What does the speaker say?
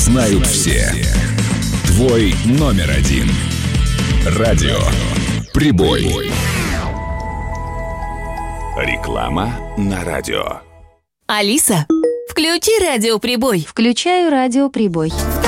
знают все. Твой номер один. Радио Прибой. Реклама на радио. Алиса, включи радио Прибой. Включаю радио Прибой.